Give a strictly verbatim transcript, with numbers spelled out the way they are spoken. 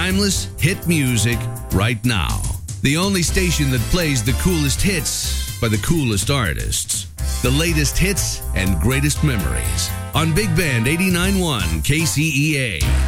timeless hit music right now. The only station that plays the coolest hits by the coolest artists. The latest hits and greatest memories on Big Band eighty-nine point one K C E A.